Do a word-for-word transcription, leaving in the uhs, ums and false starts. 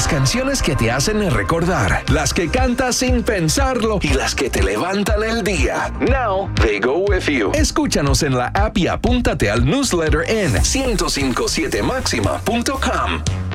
Las canciones que te hacen recordar, las que cantas sin pensarlo y las que te levantan el día. Now they go with you. Escúchanos en la app y apúntate al newsletter en ciento cincuenta y siete máxima punto com.